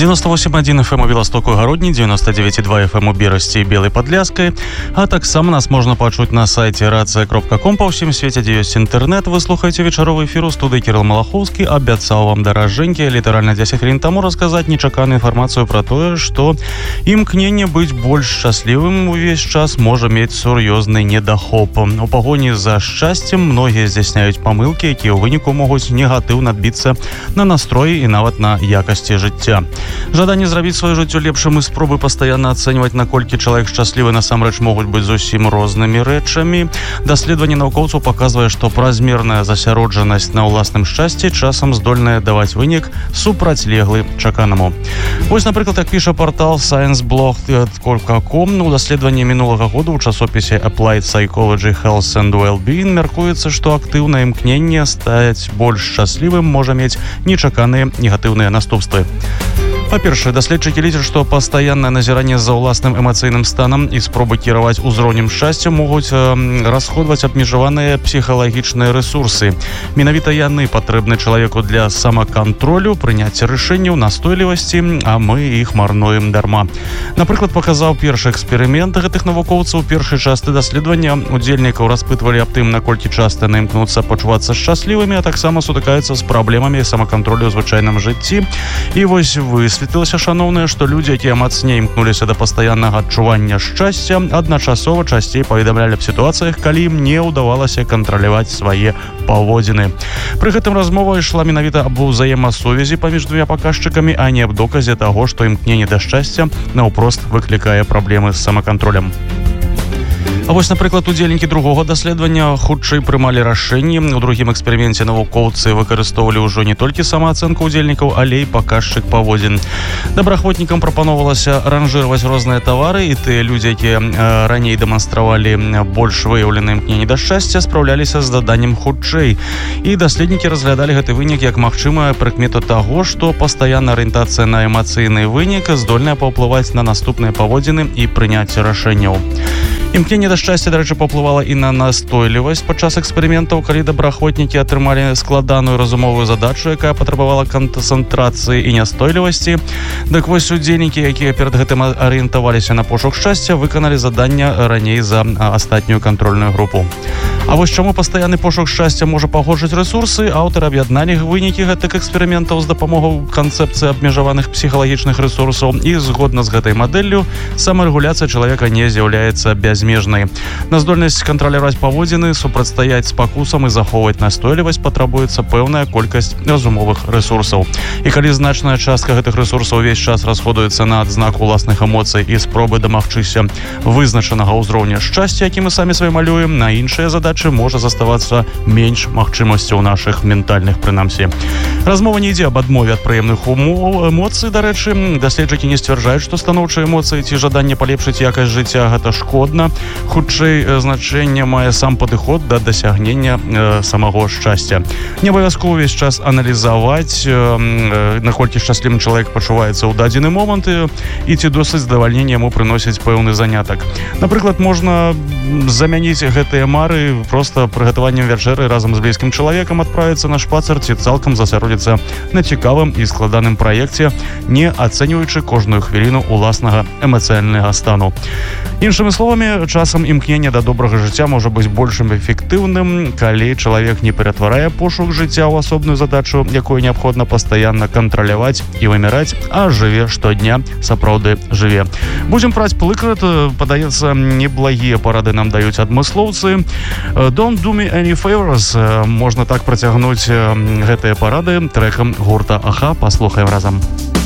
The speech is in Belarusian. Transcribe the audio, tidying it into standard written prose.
98,1 FM у Беластоку і Гародні, 99,2 FM у Берасці і Белай Падляскай, а таксама нас можна пачуць на сайце racja.com па ўсім свеце, дзе ёсць інтэрнэт. Вы слухаеце вечаровы эфір у студыі Кірыл Малахоўскі. Абяцаў вам, даражэнькі, літаральна 10 хвілін таму расказаць нечаканую інфармацыю пра тое, што імкненне быць больш шчаслівым увесь час можа мець сур'ёзны недахоп. У пагоні за шчасцем многія здзяйсняюць памылкі, якія ў выніку могуць негатыўна адбіцца на настроі і нават на якасці жыцця. Жаданне зрабіць сваё жыццё лепшым і спробы пастаянна ацэньваць, наколькі чалавек шчаслівы, насамрэч могуць быць зусім рознымі рэчамі. Даследаванне навукоўцаў паказвае, што празмерная засяроджанасць на ўласным шчасці часам здольная даваць вынік супрацьлеглы чаканаму. Вось, напрыклад, як піша партал scienceblog.com, у даследаванні мінулага года ў часопісе Applied Psychology, Health and Well-being мяркуецца, што актыўнае імкненне стаць больш шчаслівым можа мець нечаканыя негатыўныя наступствы. Па-першае, даследчыкі лічаць, што пастаяннае назіранне за ўласным эмацыйным станам і спробы кіраваць узроўнем шчасця могуць расходваць абмежаваныя псіхалагічныя рэсурсы. Менавіта яны патрэбны чалавеку для самакантролю, прыняцця рашэнняў, настойлівасці, а мы іх марнуем дарма. Напрыклад, паказаў першы эксперымент гэтых навукоўцаў. У першай частцы даследавання удзельнікаў распытвалі аб тым, наколькі часта яны імкнуцца пачувацца шчаслівымі, а таксама сутыкаюцца з праблемамі самакантролю ў звычайным жыцці. І вось высветлілася, шаноўнае, што людзі, якія мацней імкнуліся да пастаяннага адчування шчасця, адначасова часцей паведамлялі аб сітуацыях, калі ім не ўдавалася кантраляваць свае паводзіны. Пры гэтым размова ішла менавіта аб узаемасувязі паміж двумя паказчыкамі, а не аб доказе таго, што імкненне да шчасця наўпрост выклікае праблемы з самакантролем. А вось, напрыклад, удзельнікі другога даследавання хутчэй прымалі рашэнні. У другім эксперыменце навукоўцы выкарыстоўвалі ўжо не толькі самаацэнку удзельнікаў, але і паказчык паводзін. Добраахвотнікам прапаноўвалася ранжыраваць розныя тавары, і тыя людзі, якія раней дэманстравалі больш выяўленае імкненне да шчасця, спраўляліся з заданнем хутчэй. І даследнікі разглядалі гэты вынік як магчымая прыкмета таго, што пастаянная арыентацыя на эмацыйны вынік здольная паўплываць на наступныя паводзіны і прыняцце рашэнняў. Імкненне да шчасця, дарэчы, паўплывала і на настойлівасць падчас эксперыментаў, калі добраахвотнікі атрымалі складаную разумовую задачу, якая патрабавала канцэнтрацыі і нястойлівасці. Дык вось удзельнікі, якія перад гэтым арыентаваліся на пошук шчасця, выканалі заданне раней за астатнюю кантрольную групу. А вось чаму пастаянны пошук шчасця можа пагоршыць рэсурсы, аўтары аб'ядналі вынікі гэтых эксперыментаў з дапамогай канцэпцыі абмежаваных псіхалагічных рэсурсаў, і згодна з гэтай мадэллю самарэгуляцыя чалавека не з'яўляецца бязмежнай. На здольнасць кантраляваць паводзіны, супрацьстаяць спакусам і захоўваць настойлівасць патрабуецца пэўная колькасць разумовых рэсурсаў. І калі значная частка гэтых рэсурсаў увесь час расходуецца на адзнаку ўласных эмоцый і спробы дамагчыся вызначанага ўзроўня шчасця, які мы самі свае малюем, на іншыя задачы можа заставацца менш магчымасцяў нашых ментальных, прынамсі. Размова не ідзе аб адмове ад прыемных эмоцый, дарэчы. Даследчыкі не сцвярджаюць, што станоўчыя эмоцыі ці жаданне палепшыць якасць жыцця гэта шкодна. Хутчэй, значэнне мае сам падыход да дасягнення самого шчасця. Не абавязкова увесь час аналізаваць, наколькі шчаслівым чалавек пачуваецца ў дадзены момант і ці досыць задавальнення яму прыносіць пэўны занятак. Напрыклад, можна замяніць гэтыя мары проста прыгатаваннем вячэры разам з блізкім чалавекам, адправіцца на шпацыр ці цалкам засяродзіцца на цікавым і складаным праекце, не ацэньваючы кожную хвіліну ўласнага эмацыянальнага стану. Іншымі словамі, часам імкненне да добрага жыцця можа быць большым эфектыўным, калі чалавек не ператварае пошук жыцця ў асобную задачу, якую неабходна пастаянна кантраляваць і вымяраць, а жыве штодня, сапраўды жыве. Будзем праць прыклад, падаецца, неблагія парады нам даюць адмыслоўцы. Don't do me any favors. Можна так працягнуць гэтыя парады трэкам гурта Аха. Паслухаем разам.